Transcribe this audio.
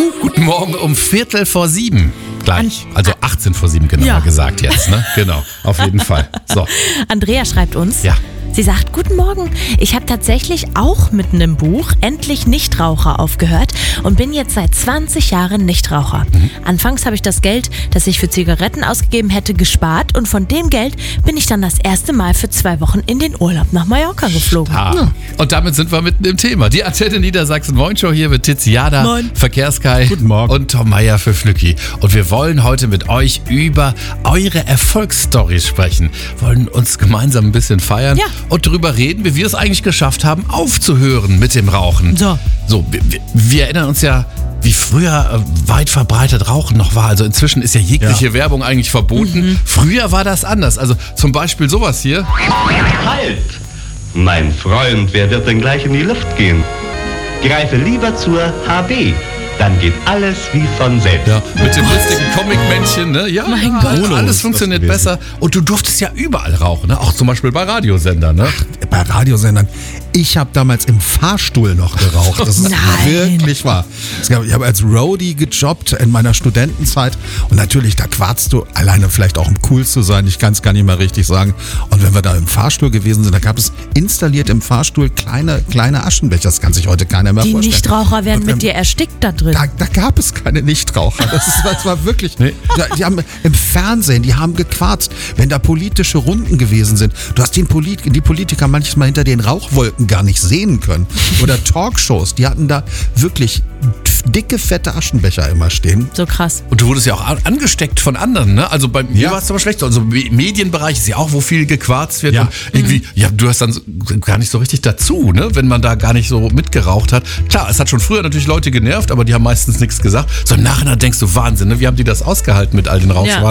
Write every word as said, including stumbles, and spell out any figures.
Guten Morgen um Viertel vor sieben. Gleich. An- Also achtzehn vor sieben genauer Ja. gesagt jetzt. Ne? Genau, auf jeden Fall. So. Andrea schreibt uns. Ja. Sie sagt, guten Morgen, ich habe tatsächlich auch mit einem Buch Endlich Nichtraucher aufgehört und bin jetzt seit zwanzig Jahren Nichtraucher. Mhm. Anfangs habe ich das Geld, das ich für Zigaretten ausgegeben hätte, gespart und von dem Geld bin ich dann das erste Mal für zwei Wochen in den Urlaub nach Mallorca geflogen. Ah. Und damit sind wir mitten im Thema. Die Antenne Niedersachsen Moin Show hier mit Tiziana, Moin. Verkehrskai Guten Morgen. und Tom Meyer für Flücki. Und wir wollen heute mit euch über eure Erfolgsstories sprechen. Wollen uns gemeinsam ein bisschen feiern Ja. und darüber reden, wie wir es eigentlich geschafft haben, aufzuhören mit dem Rauchen. So. So, wir, wir- wir erinnern uns ja, wie früher äh, weit verbreitet Rauchen noch war. Also inzwischen ist ja jegliche Ja. Werbung eigentlich verboten. Früher war das anders. Also zum Beispiel sowas hier. Halt! Mein Freund, wer wird denn gleich in die Luft gehen? Greife lieber zur H B, dann geht alles wie von selbst. Ja, mit dem lustigen Comic-Männchen, ne? Ja, Mein ja, Gott. alles Bruno ist funktioniert das besser. Und du durftest ja überall rauchen, ne? Auch zum Beispiel bei Radiosendern, ne? Bei Radiosendern. Ich habe damals im Fahrstuhl noch geraucht. Das ist Nein. wirklich wahr. Es gab- Ich habe als Roadie gejobbt in meiner Studentenzeit und natürlich, da quarzt du alleine vielleicht auch um cool zu sein. Ich kann es gar nicht mehr richtig sagen. Und wenn wir da im Fahrstuhl gewesen sind, da gab es installiert im Fahrstuhl kleine, kleine Aschenbecher. Das kann sich heute keiner mehr Die vorstellen. Nichtraucher werden Und wenn- mit dir erstickt da drin. Da, da gab es keine Nichtraucher. Das, ist, das war wirklich. Nee. Die, die haben im Fernsehen, die haben gequarzt, wenn da politische Runden gewesen sind. Du hast den Polit, die Politiker manchmal hinter den Rauchwolken gar nicht sehen können. Oder Talkshows, die hatten da wirklich dicke, fette Aschenbecher immer stehen. So krass. Und du wurdest ja auch an- angesteckt von anderen, ne? Also bei mir Ja. war es aber schlecht. Also Me- Medienbereich ist ja auch, wo viel gequarzt wird. Ja. Und irgendwie, ja, du hast dann so, gar nicht so richtig dazu, ne? Wenn man da gar nicht so mitgeraucht hat. Klar, es hat schon früher natürlich Leute genervt, aber die haben meistens nichts gesagt. So im Nachhinein denkst du, Wahnsinn, ne? Wie haben die das ausgehalten mit all den Rauchschwaden? Ja.